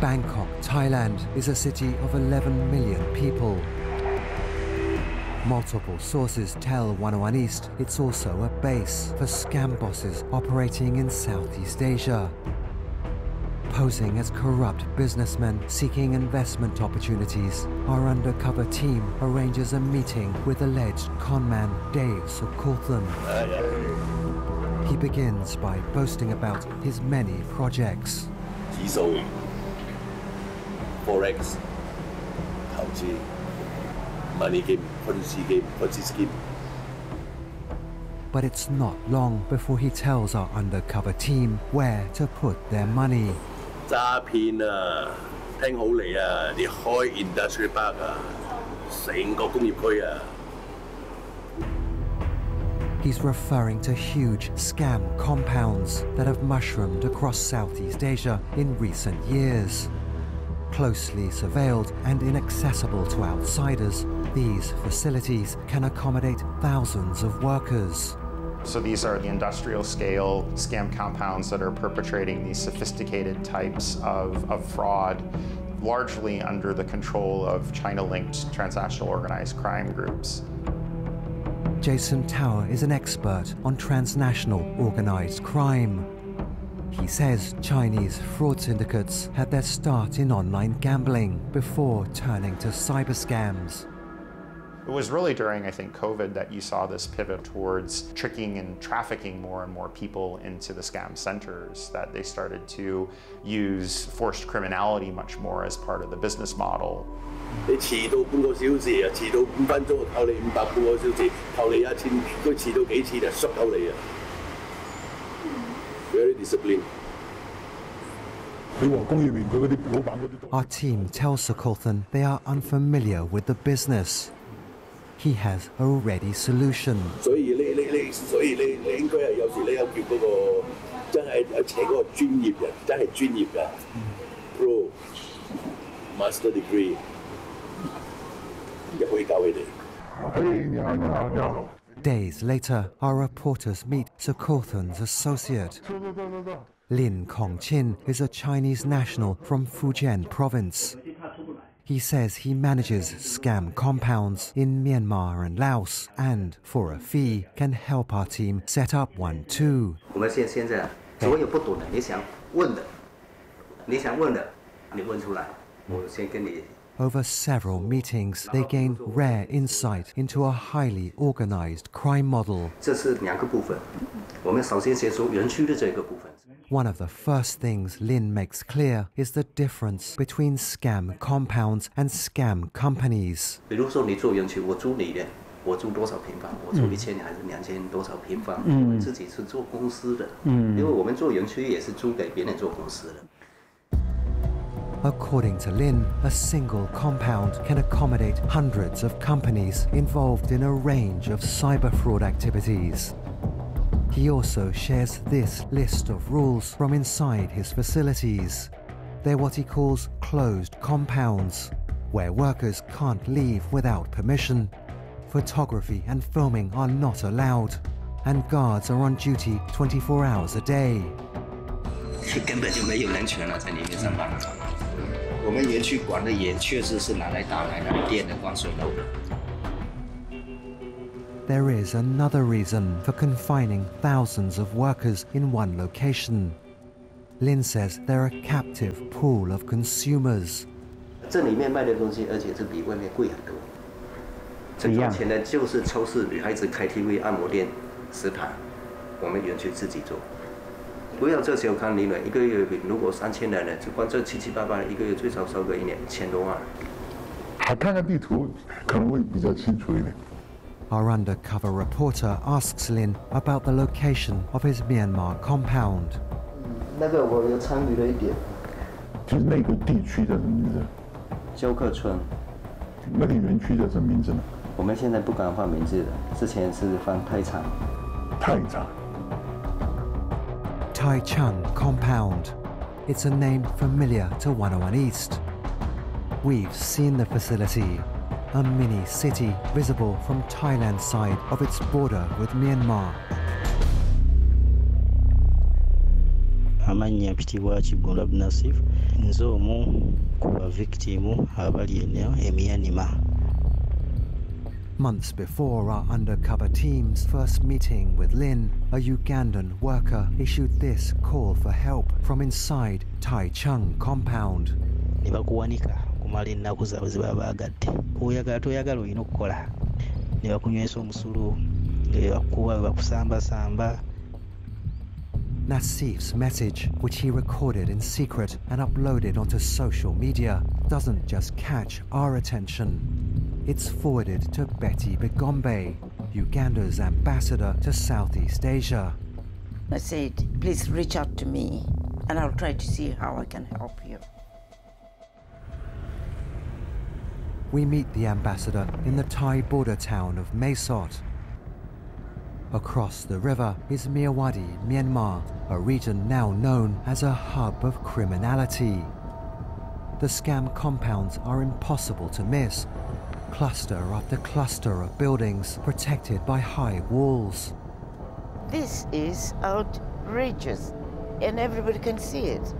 Bangkok, Thailand is a city of 11 million people. Multiple sources tell 101 East it's also a base for scam bosses operating in Southeast Asia. Posing as corrupt businessmen seeking investment opportunities, our undercover team arranges a meeting with alleged conman Dave Sukulthan. He begins by boasting about his many projects. Forex, 投資, money game, Ponzi game, Ponzi scheme. But it's not long before he tells our undercover team where to put their money. 詐騙啊，聽好嚟啊，你開 industrial park 啊，成個工業區啊。 He's referring to huge scam compounds that have mushroomed across Southeast Asia in recent years. Closely surveilled and inaccessible to outsiders, these facilities can accommodate thousands of workers. So these are the industrial scale scam compounds that are perpetrating these sophisticated types of fraud, largely under the control of China-linked transnational organized crime groups. Jason Tower is an expert on transnational organized crime. He says Chinese fraud syndicates had their start in online gambling before turning to cyber scams. It was really during, I think, COVID that you saw this pivot towards tricking and trafficking more and more people into the scam centers, that they started to use forced criminality much more as part of the business model. 你遲到半個小時啊，遲到5分鐘扣你500，半個小時扣你1000，佢遲到幾次就縮扣你啊。Very disciplined. Our team tells Sukulthan they are unfamiliar with the business. He has a ready solution. 所以你應該係有時你有叫嗰個真係請嗰個專業人，真係專業㗎 ，Pro Master Degree， 就可以教佢哋。 Days later, our reporters meet Sukulthan's associate. Lin Kongqin is a Chinese national from Fujian province. He says he manages scam compounds in Myanmar and Laos and, for a fee, can help our team set up one too. 我们现在所有不懂的，你想问的，你问出来，我先跟你。 Over several meetings, they gain rare insight into a highly organized crime model. 这是2个部分，我们首先先说园区的这个部分。 One of the first things Lin makes clear is the difference between scam compounds and scam companies. 比如说你做园区，我租你的，我租多少平方？我租1000还是2000多少平方？我自己是做公司的，因为我们做园区也是租给别人做公司的。 According to Lin, a single compound can accommodate hundreds of companies involved in a range of cyber fraud activities. He also shares this list of rules from inside his facilities. They're what he calls closed compounds, where workers can't leave without permission. Photography and filming are not allowed, and guards are on duty 24 hours a day. 根本就没有人权了，在里面上班。我们园区管的也确实是拿来打奶奶店的光水楼的。 There is another reason for confining thousands of workers in one location. Lin says they're a captive pool of consumers. 这里面卖的东西，而且是比外面贵很多。最赚钱的就是超市、女孩子 KTV、按摩店、食堂，我们园区自己做。 不要这小看利润，一个月如果3000来的，就光这7、7、8、8，一个月最少收个1年1000多万。 看看地图可能会比较清楚一点。 Our undercover reporter asks Lin about the location of his Myanmar compound. 那个我有参与了一点。 就是那个地区的名字。 休克村。 那个园区叫什么名字呢？ 我们现在不敢换名字了，之前是放太仓。 太仓。 Tai Chung Compound. It's a name familiar to 101 East. We've seen the facility, a mini city visible from Thailand's side of its border with Myanmar. amannya mpitibwa Kigunda Abdunasif nze omu ku bavictimu abali eno Myanmar. Months before our undercover team's first meeting with Lin, a Ugandan worker issued this call for help from inside Tai Chung compound. Ne bakuwanika kumala ennaku zaabwe ze baba baagadde. Oyagala toyagala olina okukola. Ne bakunywesa omusulu, ne bakuba bakusambasamba. Nassif's message, which he recorded in secret and uploaded onto social media, doesn't just catch our attention. It's forwarded to Betty Bigombe, Uganda's ambassador to Southeast Asia. I said, please reach out to me and I'll try to see how I can help you. We meet the ambassador in the Thai border town of Mae Sot. Across the river is Myawaddy, Myanmar, a region now known as a hub of criminality. The scam compounds are impossible to miss, cluster after cluster of buildings protected by high walls. This is outrageous, and everybody can see it.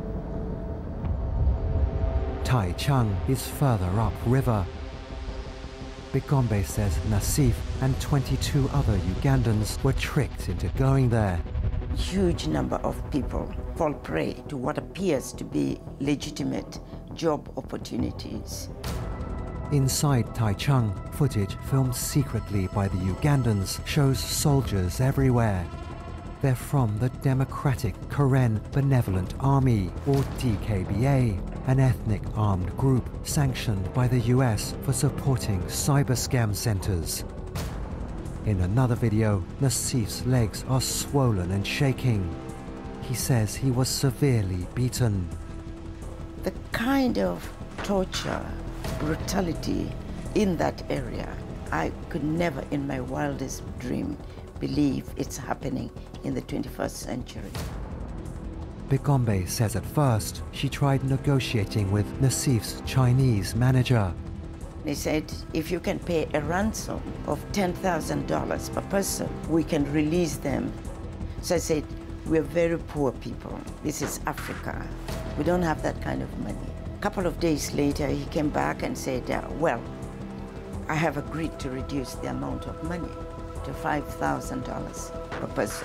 Tai Chung is further upriver. Bigombe says Nassif and 22 other Ugandans were tricked into going there. Huge number of people fall prey to what appears to be legitimate job opportunities. Inside Tai Chung, footage filmed secretly by the Ugandans shows soldiers everywhere. They're from the Democratic Karen Benevolent Army, or DKBA, an ethnic armed group sanctioned by the US for supporting cyber scam centers. In another video, Nassif's legs are swollen and shaking. He says he was severely beaten. The kind of torture, brutality in that area, I could never in my wildest dream believe it's happening in the 21st century. Bigombe says at first she tried negotiating with Nassif's Chinese manager. They said, if you can pay a ransom of $10,000 per person, we can release them. So I said, we're very poor people. This is Africa. We don't have that kind of money. A couple of days later, he came back and said, well, I have agreed to reduce the amount of money to $5,000 per person.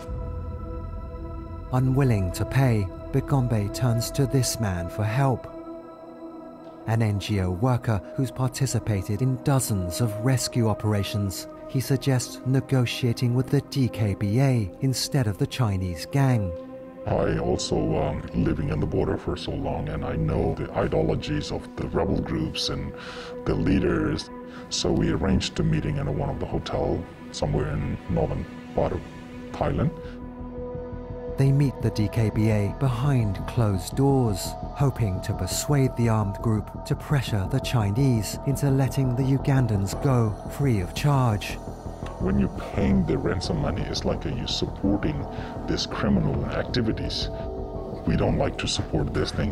Unwilling to pay, Bigombe turns to this man for help. An NGO worker who's participated in dozens of rescue operations. He suggests negotiating with the DKBA instead of the Chinese gang. I also living on the border for so long, and I know the ideologies of the rebel groups and the leaders. So we arranged a meeting in one of the hotel somewhere in northern part of Thailand. They meet the DKBA behind closed doors, hoping to persuade the armed group to pressure the Chinese into letting the Ugandans go free of charge. When you're paying the ransom money, it's like you're supporting these criminal activities. We don't like to support this thing.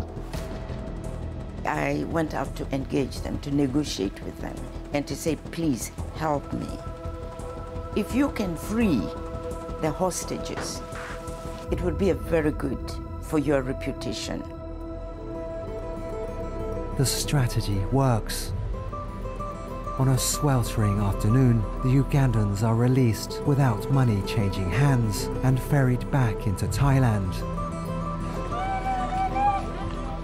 I went out to engage them, to negotiate with them, and to say, please help me. If you can free the hostages, it would be very good for your reputation. The strategy works. On a sweltering afternoon, the Ugandans are released without money changing hands and ferried back into Thailand.